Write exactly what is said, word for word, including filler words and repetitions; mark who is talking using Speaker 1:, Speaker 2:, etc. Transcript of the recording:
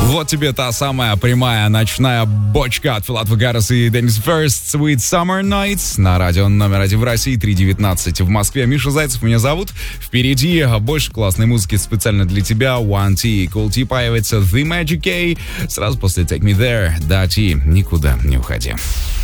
Speaker 1: Вот тебе та самая прямая ночная бочка от Филат Вагарас и Денис Ферст, Sweet Summer Nights на радио номер один в России, три девятнадцать в Москве. Миша Зайцев меня зовут. Впереди больше классной музыки специально для тебя. One T, Cool T появится, The Magic K. Сразу после Take Me There. Да, T, никуда не уходи.